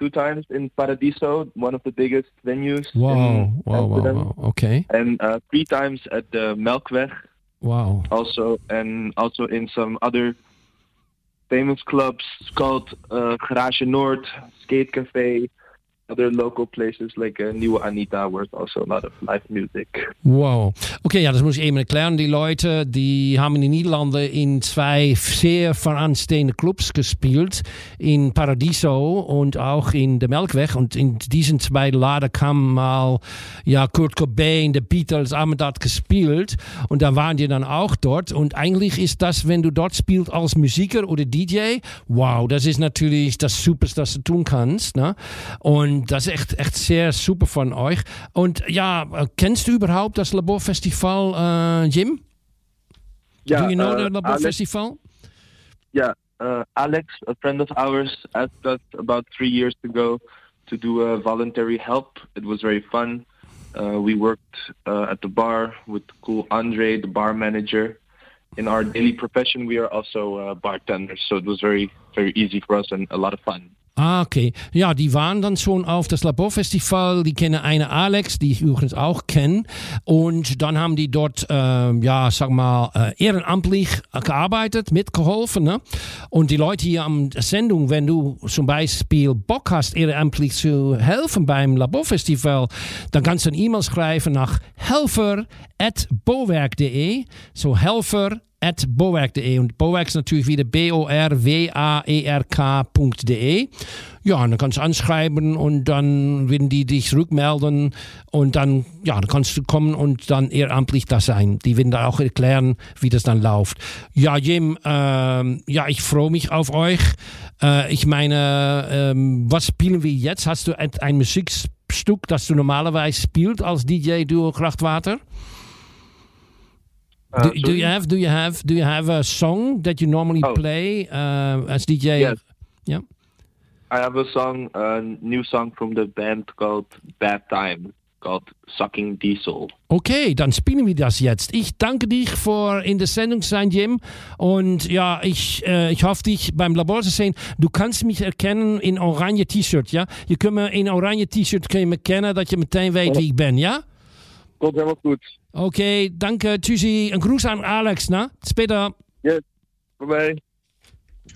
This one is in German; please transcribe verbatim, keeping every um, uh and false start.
two times in Paradiso, one of the biggest venues. Wow, in wow, wow, Amsterdam. wow. Okay. And uh, three times at the Melkweg. Wow. Also, and also in some other famous clubs called uh, Garage Noord, Skate Cafe, other local places like uh, Nieuwe Anita, where it's also a lot of live music. Wow. Okay, ja, das muss ich eben erklären. Die Leute, die haben in den Niederlanden in zwei sehr voranstehende Clubs gespielt, in Paradiso und auch in der Melkweg. Und in diesen zwei Laden kam mal ja, Kurt Cobain, The Beatles, haben dort gespielt. Und da waren die dann auch dort. Und eigentlich ist das, wenn du dort spielst als Musiker oder D J, wow, das ist natürlich das Superste, was du tun kannst. Ne? Und das ist echt, echt sehr super von euch. Und ja, kennst du überhaupt das Laborfestival, uh, Jim? Yeah, Do you know uh, the Laborfestival? Yeah, uh, Alex, a friend of ours, asked us about three years ago to do a voluntary help. It was very fun. Uh, we worked uh, at the bar with cool Andre, the bar manager. In our daily profession, we are also uh, bartenders, so it was very, very easy for us and a lot of fun. Ah, okay. Ja, die waren dann schon auf das Laborfestival. Die kennen eine Alex, die ich übrigens auch kenne. Und dann haben die dort, äh, ja, sag mal, äh, ehrenamtlich gearbeitet, mitgeholfen. Ne? Und die Leute hier am Sendung, wenn du zum Beispiel Bock hast, ehrenamtlich zu helfen beim Laborfestival, dann kannst du eine E-Mail schreiben nach helfer at bowerk punkt de. So helfer at bowerk punkt de. Und Bowerk ist natürlich wieder B O R W A E R K punkt de. Ja, und dann kannst du anschreiben und dann werden die dich rückmelden und dann, ja, dann kannst du kommen und dann ehrenamtlich da sein. Die werden da auch erklären, wie das dann läuft. Ja, Jim, ähm, ja, ich freue mich auf euch. Äh, ich meine, ähm, was spielen wir jetzt? Hast du ein Musikstück, das du normalerweise spielst als D J durch Krachtwater? Uh, do, do you have do you have do you have a song that you normally oh. play uh, as D J? Yes. Yeah. I have a song, a new song from the band called Bad Time, called Sucking Diesel. Okay, dann spielen wir das jetzt. Ich danke dich für in der Sendung zu sein, Jim. Und ja, ich, äh, ich hoffe, dich beim Labor zu sehen. Du kannst mich erkennen in oranje T-shirt, ja? Je kunt me in oranje T-shirt kun je me kennen, dat je meteen weet wie ik ben, ja? Komt helemaal goed. Oké, okay, danke, tschüssi. Een groet aan Alex, na? Später. Yes, bye bye.